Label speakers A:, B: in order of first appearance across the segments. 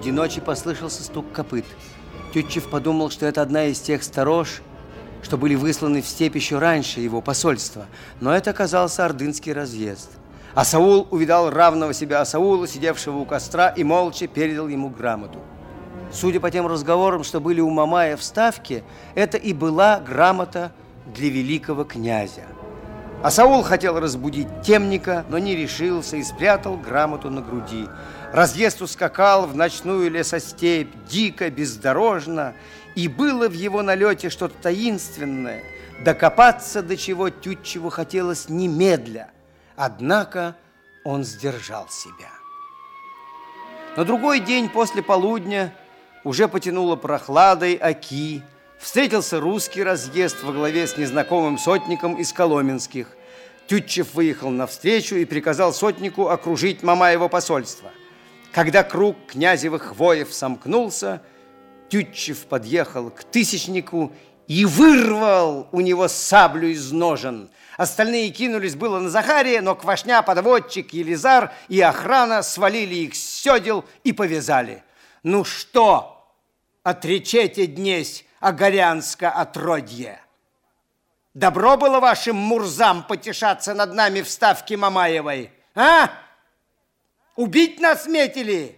A: Среди ночи послышался стук копыт. Тютчев подумал, что это одна из тех сторож, что были высланы в степь еще раньше его посольства. Но это оказался ордынский разъезд. Асаул увидал равного себя Асаула, сидевшего у костра, и молча передал ему грамоту. Судя по тем разговорам, что были у Мамая в ставке, это и была грамота для великого князя. Асаул хотел разбудить темника, но не решился и спрятал грамоту на груди. Разъезд ускакал в ночную лесостепь, дико, бездорожно, и было в его налете что-то таинственное, докопаться до чего Тютчеву хотелось немедля. Однако он сдержал себя. На другой день после полудня уже потянуло прохладой оки. Встретился русский разъезд во главе с незнакомым сотником из Коломенских. Тютчев выехал навстречу и приказал сотнику окружить Мамаево посольство. Когда круг князевых воев сомкнулся, Тютчев подъехал к тысячнику и вырвал у него саблю из ножен. Остальные кинулись было на Захария, но Квашня, подводчик, Елизар и охрана свалили их с седел и повязали. Ну что, отречете днесь о горянско отродье? Добро было вашим мурзам потешаться над нами в ставке Мамаевой, а? Убить нас метили?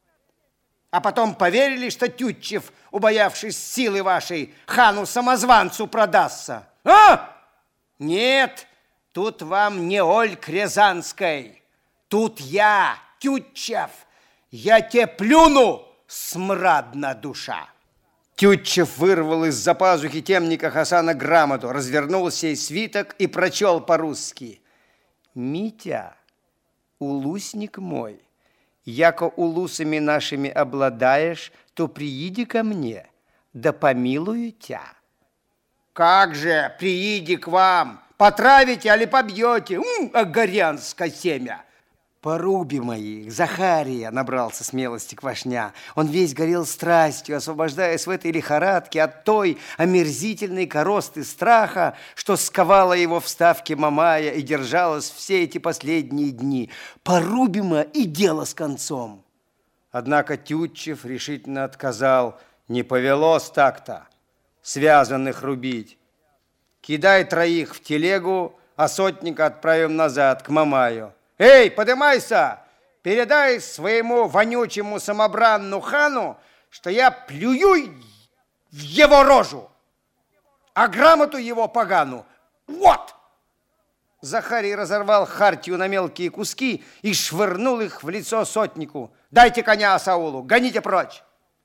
A: А потом поверили, что Тютчев, убоявшись силы вашей, хану-самозванцу продастся, а? Нет, тут вам не Ольг Рязанской, тут я, Тютчев, я те плюну, смрадна душа. Тютчев вырвал из-за пазухи темника Хасана грамоту, развернул сей свиток и прочел по-русски: «Митя, улусник мой, яко улусами нашими обладаешь, то прииди ко мне, да помилую тя». Как же, прииди к вам, потравите, али побьете, огорянское семя. Порубим их, Захария, набрался смелости Квашня. Он весь горел страстью, освобождаясь в этой лихорадке от той омерзительной коросты страха, что сковала его в ставке Мамая и держалась все эти последние дни. Порубимо и дело с концом. Однако Тютчев решительно отказал. Не повелось так-то связанных рубить. Кидай троих в телегу, а сотника отправим назад к Мамаю. Эй, подымайся, передай своему вонючему самобранну хану, что я плюю в его рожу, а грамоту его погану. Вот! Захарий разорвал хартию на мелкие куски и швырнул их в лицо сотнику. Дайте коня Асаулу, гоните прочь.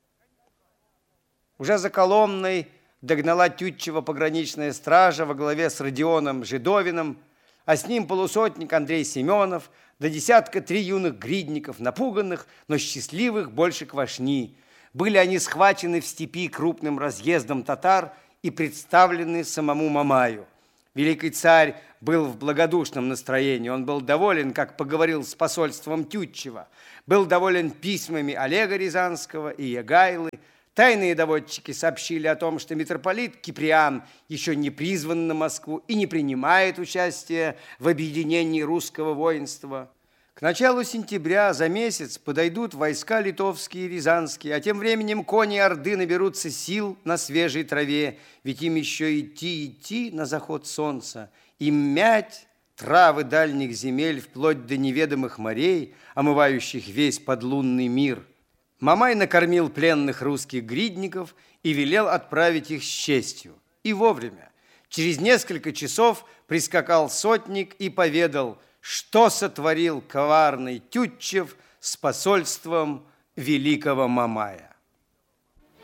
A: Уже за Коломной догнала Тютчева пограничная стража во главе с Родионом Жидовиным, а с ним полусотник Андрей Семенов, до десятка 3 юных гридников, напуганных, но счастливых больше Квашни. Были они схвачены в степи крупным разъездом татар и представлены самому Мамаю. Великий царь был в благодушном настроении. Он был доволен, как поговорил с посольством Тютчева. Был доволен письмами Олега Рязанского и Егайлы. Тайные доводчики сообщили о том, что митрополит Киприан еще не призван на Москву и не принимает участия в объединении русского воинства. К началу сентября за месяц подойдут войска литовские и рязанские, а тем временем кони Орды наберутся сил на свежей траве, ведь им еще идти на заход солнца, им мять травы дальних земель вплоть до неведомых морей, омывающих весь подлунный мир. Мамай накормил пленных русских гридников и велел отправить их с честью. И вовремя. Через несколько часов прискакал сотник и поведал, что сотворил коварный Тютчев с посольством великого Мамая.